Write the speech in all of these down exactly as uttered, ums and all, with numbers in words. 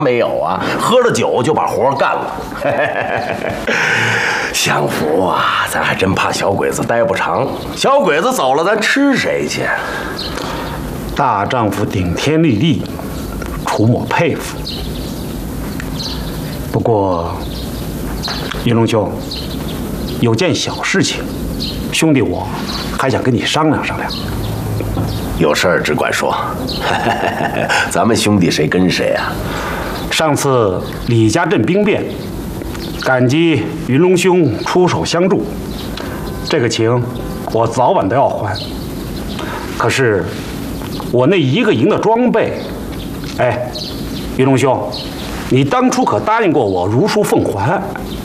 没有啊，喝了酒就把活干了。相府啊，咱还真怕小鬼子待不长。小鬼子走了，咱吃谁去？ 大丈夫顶天立地，楚某佩服。不过，云龙兄，有件小事情，兄弟我还想跟你商量商量。 有事儿只管说。咱们兄弟谁跟谁啊？ 上次李家镇兵变，感激云龙兄出手相助，这个情我早晚都要还。可是我那一个营的装备，哎，云龙兄，你当初可答应过我如数奉还。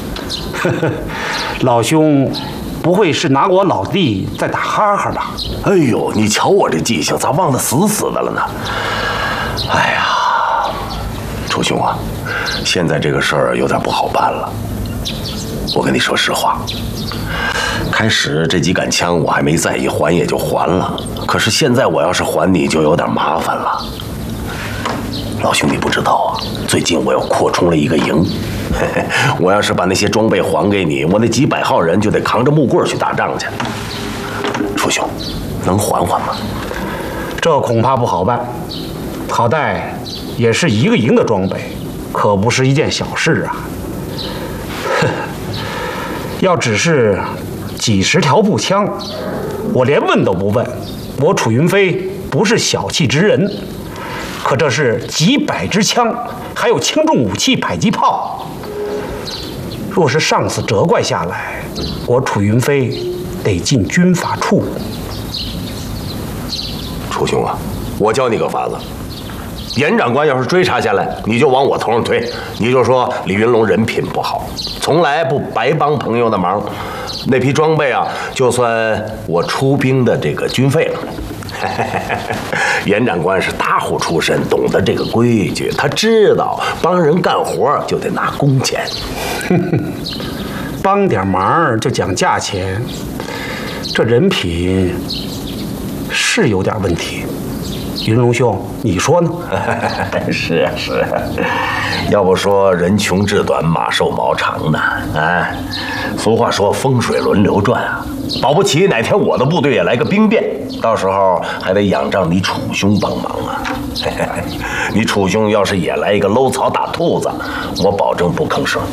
老兄不会是拿我老弟在打哈哈吧？ 哎呦，你瞧我这记性，咋忘得死死的了呢？哎呀！楚兄啊，现在这个事儿有点不好办了。我跟你说实话，开始这几杆枪我还没在意，还也就还了。可是现在我要是还你，就有点麻烦了。老兄你不知道啊，最近我又扩充了一个营，我要是把那些装备还给你，我那几百号人就得扛着木棍去打仗去。楚兄，能缓缓吗？ 这恐怕不好办。好歹也是一个营的装备，可不是一件小事啊。要只是几十条步枪，我连问都不问。我楚云飞不是小气之人，可这是几百支枪，还有轻重武器、迫击炮。若是上次责怪下来，我楚云飞得进军法处。 楚兄啊，我教你个法子。严长官要是追查下来，你就往我头上推，你就说李云龙人品不好，从来不白帮朋友的忙。那批装备啊，就算我出兵的这个军费了。严长官是大户出身，懂得这个规矩，他知道帮人干活就得拿工钱。 帮点忙就讲价钱，这人品是有点问题。云龙兄，你说呢？ 是啊是啊，要不说人穷志短，马瘦毛长呢。啊，俗话说风水轮流转啊，保不齐哪天我的部队也来个兵变，到时候还得仰仗你楚兄帮忙啊。你楚兄要是也来一个搂草打兔子，我保证不吭声。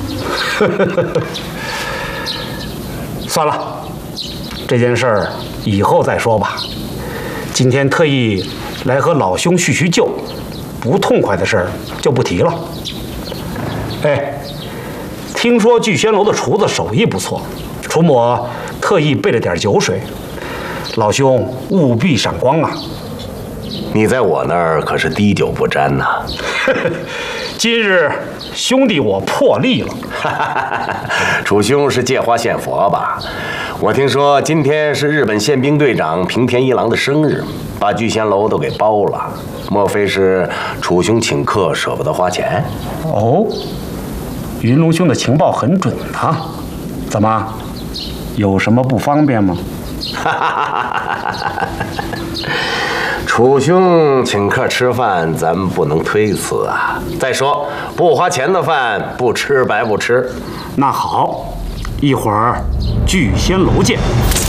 算了，这件事儿以后再说吧。今天特意来和老兄叙叙旧，不痛快的事儿就不提了。哎，听说聚轩楼的厨子手艺不错，楚某特意备了点酒水，老兄务必赏光啊！ 你在我那儿可是滴酒不沾呐。 今日兄弟我破例了。 楚兄是借花献佛吧？我听说今天是日本宪兵队长平田一郎的生日，把聚仙楼都给包了。莫非是楚兄请客舍不得花钱？ 哦，云龙兄的情报很准啊。怎么，有什么不方便吗？ 楚兄请客吃饭，咱们不能推辞啊。再说，不花钱的饭不吃白不吃。 那好，一会儿聚仙楼见。